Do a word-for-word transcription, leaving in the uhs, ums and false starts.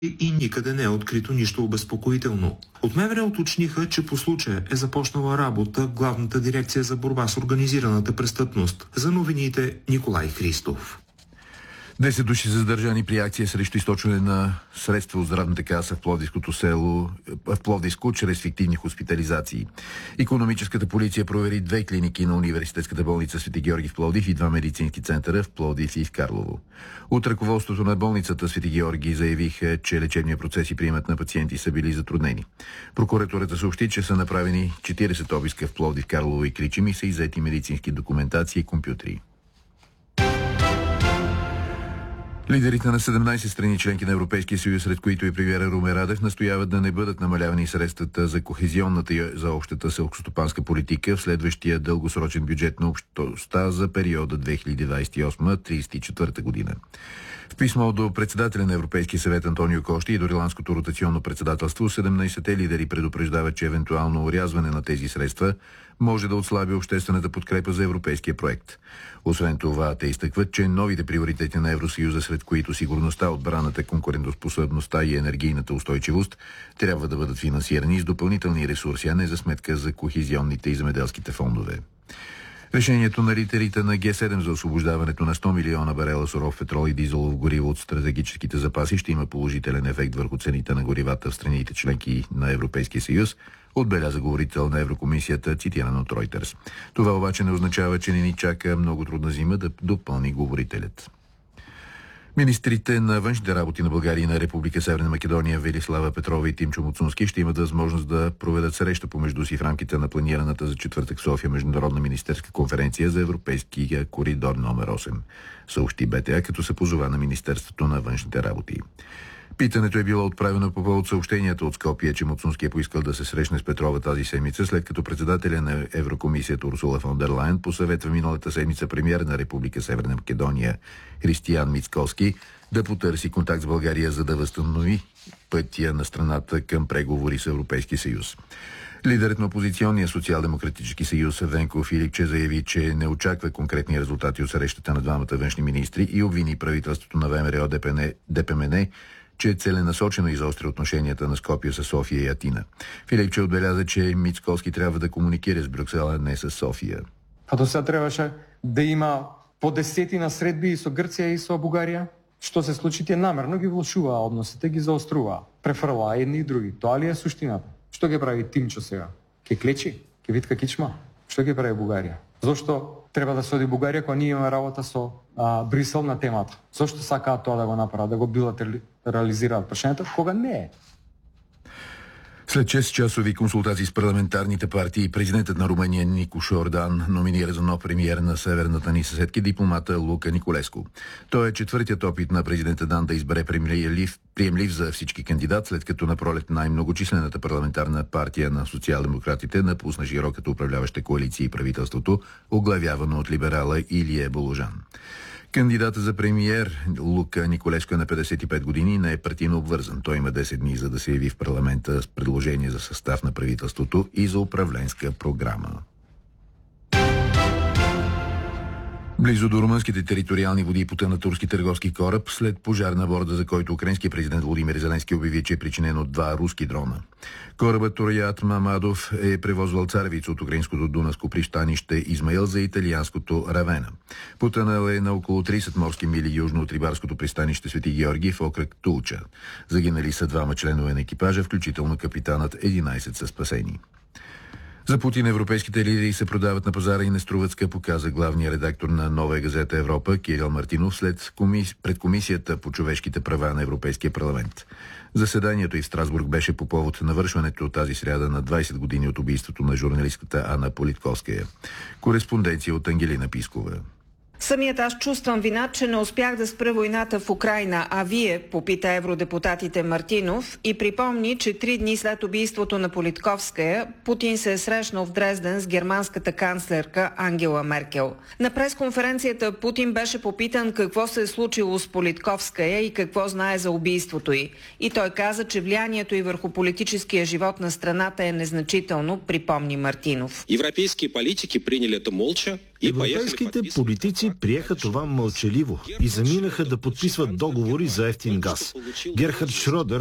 и никъде не е открито нищо обезпокоително. От МВР уточниха, че по случая е започнала работа Главната дирекция за борба с организираната престъпност. За новините Николай Христов. десет души са задържани при акция срещу източване на средства от здравната каса в Пловдивското село, в Пловдивско, чрез фиктивни хоспитализации. Икономическата полиция провери две клиники на университетската болница Свети Георги в Пловдив и два медицински центъра в Пловдив и в Карлово. От ръководството на болницата Свети Георги заявиха, че лечебният процес и приемът на пациенти са били затруднени. Прокуратурата съобщи, че са направени четиридесет обиска в Пловдив, Карлово и Кричим и са иззети медицински документации и компютри. Лидерите на седемнадесет страни членки на Европейския съюз, сред които и премиера Румен Радев, настояват да не бъдат намалявани средствата за кохезионната и за общата селскостопанска политика в следващия дългосрочен бюджет на общността за периода две хиляди двадесет и осма до тридесет и четвърта година. В писмо до председателя на Европейския съвет Антонио Кошти и до ирландското ротационно председателство, седемнадесетте лидери предупреждават, че евентуално орязване на тези средства може да отслаби обществената подкрепа за европейския проект. Освен това, те изтъкват, че новите приоритети на Евросъюза, сред които сигурността, отбраната, конкурентоспособността и енергийната устойчивост, трябва да бъдат финансирани с допълнителни ресурси, а не за сметка за кохезионните и земеделските фондове. Решението на лидерите на Ге седем за освобождаването на сто милиона барела суров петрол и дизелово гориво от стратегическите запаси ще има положителен ефект върху цените на горивата в страните членки на Европейския съюз, отбеляза говорител на Еврокомисията, цитиран от Reuters. Това обаче не означава, че не ни чака много трудна зима, да допълни говорителят. Министрите на външните работи на България и на Република Северна Македония Велислава Петрова и Тимчо Муцунски ще имат възможност да проведат среща помежду си в рамките на планираната за четвъртък в София международна министерска конференция за Европейския коридор номер осем, съобщи БТА, като се позова на Министерството на външните работи. Питането е било отправено по повод съобщенията от Скопие, че Муцунски е поискал да се срещне с Петрова тази седмица, след като председателя на Еврокомисията Урсула фон дер Лайен посъветва миналата седмица премиер на Република Северна Македония Християн Мицкоски да потърси контакт с България, за да възстанови пътя на страната към преговори с Европейския съюз. Лидерът на опозиционния социал-демократически съюз Венко Филипче заяви, че не очаква конкретни резултати от срещата на двамата външни министри и обвини правителството на ВМРО ДПМН, че целенасочено изостри отношенията на Скопие с София и Атина. Филипче отбеляза, че Мицкоски трябва да комуникира с Брюксел, а не с София. А до сега трябваше да има по десетина средби и со Гърция и со Бугарија. Што се случи, тие намерно ги влошува односите, ги заострува. Префрла едни и други. Тоа ли е суштината? Што ги прави Тимчо сега? Ке клечи? Ке витка кичма? Што ги прави Бугарија? Зошто треба да се оди Бугарија кога ние имаме работа со а, Брисел на темата? Зошто сакаат тоа да го направат, да го билатерализираат прашањето, кога не е? След шест-часови консултации с парламентарните партии, президентът на Румъния Нико Шордан номинира за нов премиер на северната ни съседки дипломата Лука Николеску. Той е четвъртият опит на президента Дан да избере приемлив, приемлив за всички кандидат, след като напролет най-многочислената парламентарна партия на социал-демократите напусна широката управляваща коалиция и правителството, оглавявано от либерала Илие Боложан. Кандидата за премиер Лука Николеско е на петдесет и пет години и не е партийно обвързан. Той има десет дни, за да се яви в парламента с предложение за състав на правителството и за управленска програма. Близо до румънските териториални води потъна турски търговски кораб след пожар на борда, за който украинският президент Володимир Зеленски обяви, че е причинен от два руски дрона. Корабът Тороят Мамадов е превозвал царевица от украинското дунавско пристанище Измаил за италианското Равена. Потънал е на около тридесет морски мили южно от рибарското пристанище Свети Георги в окръг Тулча. Загинали са двама членове на екипажа, включително капитанът, единадесет са спасени. За Путин европейските лидери се продават на пазара и не струват скъпо, каза главният редактор на Нова газета Европа Кирил Мартинов след комис... пред Комисията по човешките права на Европейския парламент. Заседанието и в Страсбург беше по повод навършването тази сряда на двадесет години от убийството на журналистката Ана Политковская. Кореспонденция от Ангелина Пискова. Самият аз чувствам вина, че не успях да спра войната в Украйна, а вие, попита евродепутатите Мартинов и припомни, че три дни след убийството на Политковская, Путин се е срещнал в Дрезден с германската канцлерка Ангела Меркел. На пресконференцията Путин беше попитан какво се е случило с Политковская и какво знае за убийството й. И той каза, че влиянието й върху политическия живот на страната е незначително, припомни Мартинов. Европейски политики приняли это молча. Европейските политици страни приеха това мълчаливо и заминаха да подписват договори за евтин газ. Герхард Шродер